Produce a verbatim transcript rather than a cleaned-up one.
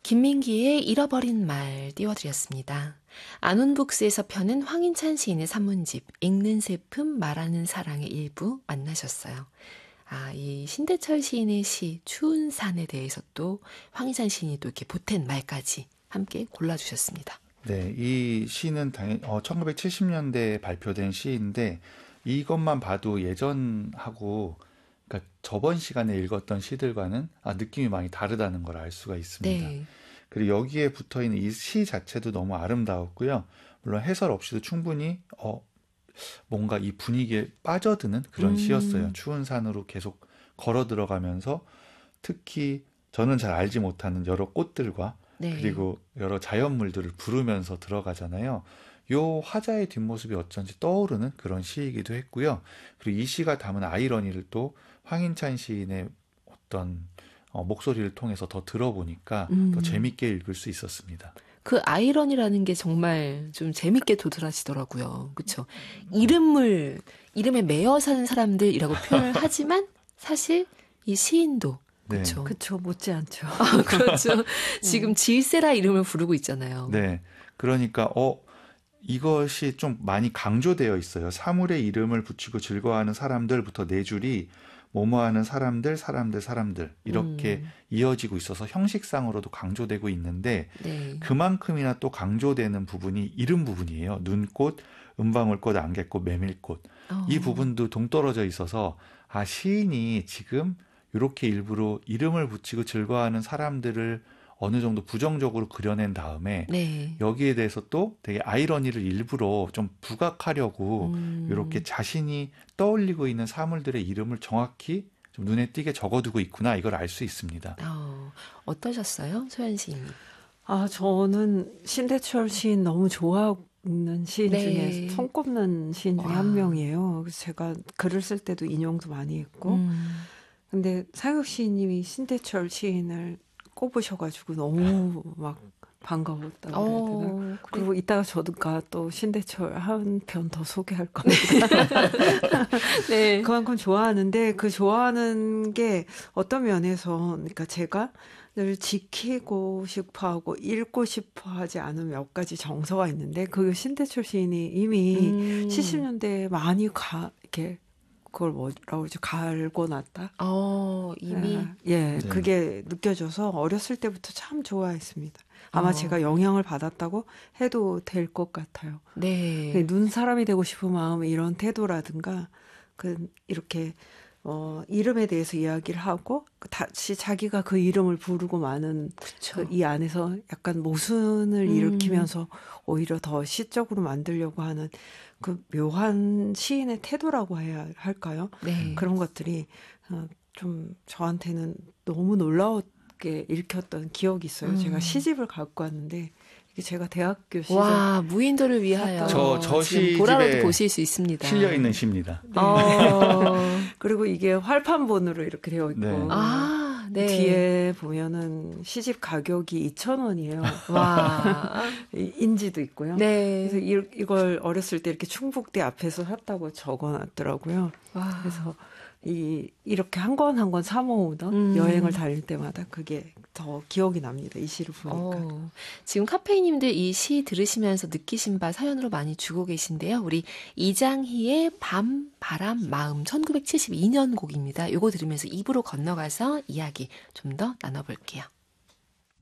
김민기의 잃어버린 말 띄워드렸습니다. 아논북스에서 펴는 황인찬 시인의 산문집 읽는 슬픔 말하는 사랑의 일부 만나셨어요. 아, 이 신대철 시인의 시 추운 산에 대해서 또 황인찬 시인이 또 이렇게 보탠 말까지 함께 골라주셨습니다. 네, 이 시는 당연 어, 천구백칠십 년대에 발표된 시인데 이것만 봐도 예전하고 그러니까 저번 시간에 읽었던 시들과는 아, 느낌이 많이 다르다는 걸 알 수가 있습니다. 네. 그리고 여기에 붙어있는 이 시 자체도 너무 아름다웠고요. 물론 해설 없이도 충분히 어, 뭔가 이 분위기에 빠져드는 그런 음. 시였어요. 추운 산으로 계속 걸어 들어가면서 특히 저는 잘 알지 못하는 여러 꽃들과 네. 그리고 여러 자연물들을 부르면서 들어가잖아요. 요 화자의 뒷모습이 어쩐지 떠오르는 그런 시이기도 했고요. 그리고 이 시가 담은 아이러니를 또 황인찬 시인의 어떤 어, 목소리를 통해서 더 들어보니까 음. 더 재밌게 읽을 수 있었습니다. 그 아이러니라는 게 정말 좀 재밌게 도드라지더라고요. 그렇죠? 이름을 이름에 매여 사는 사람들이라고 표현을 하지만 사실 이 시인도 그렇죠. 네. 그렇죠. 못지않죠. 아, 그렇죠. 지금 질세라 이름을 부르고 있잖아요. 네. 그러니까 어 이것이 좀 많이 강조되어 있어요. 사물의 이름을 붙이고 즐거워하는 사람들부터 네 줄이 뭐뭐하는 사람들, 사람들, 사람들 이렇게 음. 이어지고 있어서 형식상으로도 강조되고 있는데 네. 그만큼이나 또 강조되는 부분이 이름 부분이에요. 눈꽃, 은방울꽃, 안개꽃, 메밀꽃. 어. 이 부분도 동떨어져 있어서 아 시인이 지금 이렇게 일부러 이름을 붙이고 즐거워하는 사람들을 어느 정도 부정적으로 그려낸 다음에 네. 여기에 대해서 또 되게 아이러니를 일부러 좀 부각하려고 음. 이렇게 자신이 떠올리고 있는 사물들의 이름을 정확히 좀 눈에 띄게 적어두고 있구나 이걸 알 수 있습니다. 어, 어떠셨어요? 소연 시인님. 아, 저는 신대철 시인 너무 좋아하는 시인 네. 중에 손꼽는 시인 중에 와. 한 명이에요. 그래서 제가 글을 쓸 때도 인용도 많이 했고. 음. 근데 사육 시인님이 신대철 시인을 꼽으셔가지고 너무 막 반가웠다고 해야 되나? 어, 그래. 그리고 이따가 저도가 또 신대철 한 편 더 소개할 겁니다. 네. 그만큼 좋아하는데 그 좋아하는 게 어떤 면에서 그러니까 제가 늘 지키고 싶어하고 읽고 싶어하지 않은 몇 가지 정서가 있는데 그 신대철 시인이 이미 음. 칠십 년대에 많이 가 이렇게 그걸 뭐라고 그러죠? 갈고 놨다. 어, 이미. 예, 예, 네. 그게 느껴져서 어렸을 때부터 참 좋아했습니다. 아마 어. 제가 영향을 받았다고 해도 될 것 같아요. 네. 눈 사람이 되고 싶은 마음 이런 태도라든가 그 이렇게 어 이름에 대해서 이야기를 하고 다시 자기가 그 이름을 부르고 마는 그쵸. 그 이 안에서 약간 모순을 음. 일으키면서 오히려 더 시적으로 만들려고 하는 그 묘한 시인의 태도라고 해야 할까요? 네. 그런 것들이 어, 좀 저한테는 너무 놀라웠게 읽혔던 기억이 있어요. 음. 제가 시집을 갖고 왔는데 이게 제가 대학교 시절 와, 무인도를 위하여. 저- 저 지금 시집에 보라로도 보실 수 있습니다. 실려 있는 시입니다. 네. 어. 그리고 이게 활판본으로 이렇게 되어 있고 네. 아, 네. 뒤에 보면은 시집 가격이 이천 원이에요. 와. 인지도 있고요. 네. 그래서 이, 이걸 어렸을 때 이렇게 충북대 앞에서 샀다고 적어놨더라고요. 와. 그래서 이 이렇게 한 권 한 권 사 모으던 음. 여행을 다닐 때마다 그게 더 기억이 납니다. 이 시를 보니까. 어, 지금 카페이님들 이 시 들으시면서 느끼신 바 사연으로 많이 주고 계신데요. 우리 이장희의 밤, 바람, 마음 천구백칠십이 년 곡입니다. 요거 들으면서 입으로 건너가서 이야기 좀 더 나눠볼게요.